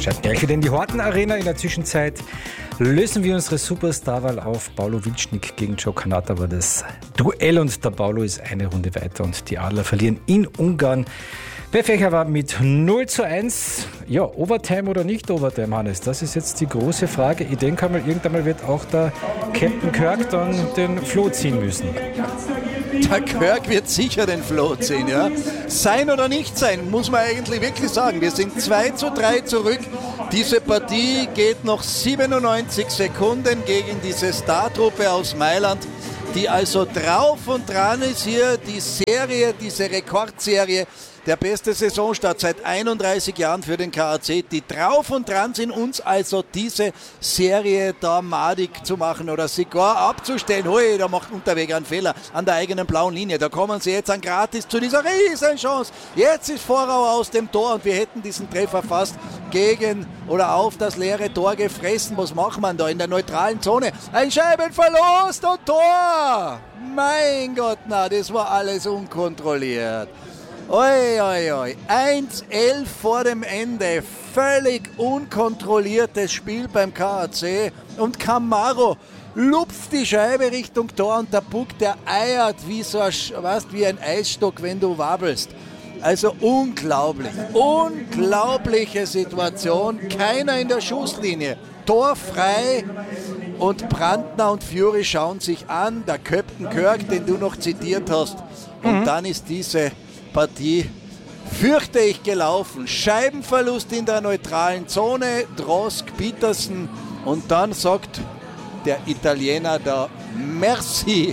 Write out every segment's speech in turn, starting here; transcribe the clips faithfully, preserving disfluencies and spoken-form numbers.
Schaut gleich wieder in die Horten Arena. In der Zwischenzeit lösen wir unsere Superstarwahl auf. Paulo Wilcznik gegen Joe Kanata war das Duell und der Paulo ist eine Runde weiter und die Adler verlieren in Ungarn. Pefecher war mit null zu eins. Ja, Overtime oder nicht Overtime, Hannes? Das ist jetzt die große Frage. Ich denke mal, irgendwann mal wird auch der Captain Kirk dann den Floh ziehen müssen. Der Kirk wird sicher den Floh ziehen, ja. Sein oder nicht sein, muss man eigentlich wirklich sagen. Wir sind zwei zu drei zurück. Diese Partie geht noch siebenundneunzig Sekunden gegen diese Startruppe aus Mailand, die also drauf und dran ist hier, die Serie, diese Rekordserie, der beste Saisonstart seit einunddreißig Jahren für den K A C, die drauf und dran sind, uns also diese Serie da madig zu machen oder sogar abzustellen. Hui, da macht Unterweg einen Fehler an der eigenen blauen Linie. Da kommen sie jetzt an gratis zu dieser riesen Chance. Jetzt ist Vorau aus dem Tor und wir hätten diesen Treffer fast gegen oder auf das leere Tor gefressen. Was macht man da in der neutralen Zone? Ein Scheibenverlust und Tor! Mein Gott, na, das war alles unkontrolliert. Oi, oi, oi. eins elf vor dem Ende. Völlig unkontrolliertes Spiel beim K A C. Und Camaro lupft die Scheibe Richtung Tor und der Puck, der eiert wie so ein, weißt, wie ein Eisstock, wenn du wabbelst. Also unglaublich. Unglaubliche Situation. Keiner in der Schusslinie. Tor frei. Und Brandner und Fury schauen sich an. Der Captain Kirk, den du noch zitiert hast. Und mhm. dann ist diese Partie, fürchte ich, gelaufen. Scheibenverlust in der neutralen Zone, Drosk, Petersen und dann sagt der Italiener da Merci.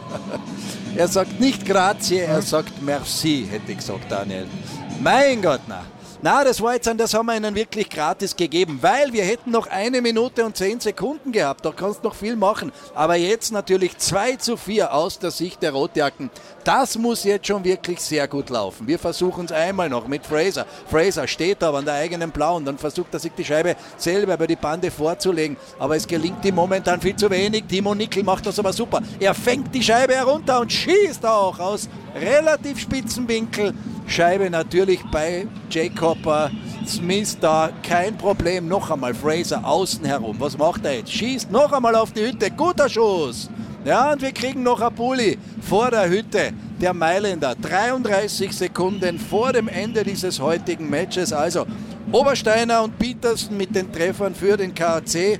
Er sagt nicht Grazie, er sagt Merci, hätte ich gesagt, Daniel. Mein Gott, na. Na, das war jetzt, das haben wir ihnen wirklich gratis gegeben, weil wir hätten noch eine Minute und zehn Sekunden gehabt, da kannst du noch viel machen. Aber jetzt natürlich zwei zu vier aus der Sicht der Rotjacken. Das muss jetzt schon wirklich sehr gut laufen. Wir versuchen es einmal noch mit Fraser. Fraser steht aber an der eigenen Blauen, dann versucht er sich die Scheibe selber über die Bande vorzulegen. Aber es gelingt ihm momentan viel zu wenig. Timo Nickel macht das aber super. Er fängt die Scheibe herunter und schießt auch aus relativ spitzen Winkel. Scheibe natürlich bei Jacob Smith da, kein Problem. Noch einmal Fraser außen herum. Was macht er jetzt? Schießt noch einmal auf die Hütte. Guter Schuss. Ja, und wir kriegen noch ein Bulli vor der Hütte der Mailänder. dreiunddreißig Sekunden vor dem Ende dieses heutigen Matches. Also Obersteiner und Petersen mit den Treffern für den K A C.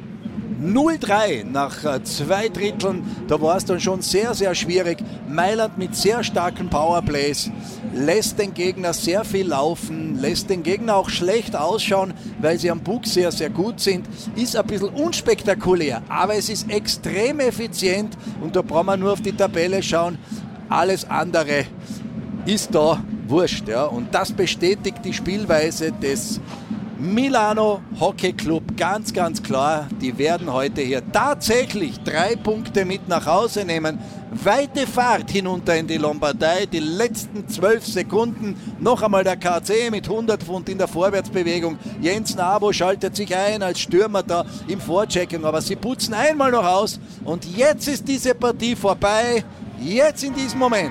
null drei nach zwei Dritteln, da war es dann schon sehr, sehr schwierig. Mailand mit sehr starken Powerplays lässt den Gegner sehr viel laufen, lässt den Gegner auch schlecht ausschauen, weil sie am Puck sehr, sehr gut sind. Ist ein bisschen unspektakulär, aber es ist extrem effizient und da brauchen wir nur auf die Tabelle schauen. Alles andere ist da wurscht. Ja? Und das bestätigt die Spielweise des Milano Hockey Club ganz, ganz klar. Die werden heute hier tatsächlich drei Punkte mit nach Hause nehmen. Weite Fahrt hinunter in die Lombardei. Die letzten zwölf Sekunden. Noch einmal der K C mit hundert Pfund in der Vorwärtsbewegung. Jens Nabo schaltet sich ein als Stürmer da im Vorchecking. Aber sie putzen einmal noch aus. Und jetzt ist diese Partie vorbei. Jetzt in diesem Moment.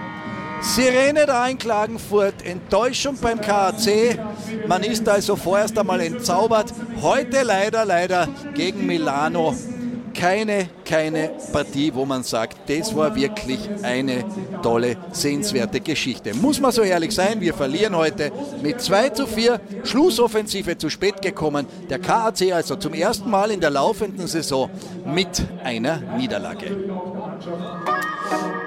Sirene da in Klagenfurt, Enttäuschung beim K A C, man ist also vorerst einmal entzaubert. Heute leider, leider gegen Milano keine, keine Partie, wo man sagt, das war wirklich eine tolle, sehenswerte Geschichte. Muss man so ehrlich sein, wir verlieren heute mit zwei zu vier, Schlussoffensive zu spät gekommen. Der K A C also zum ersten Mal in der laufenden Saison mit einer Niederlage.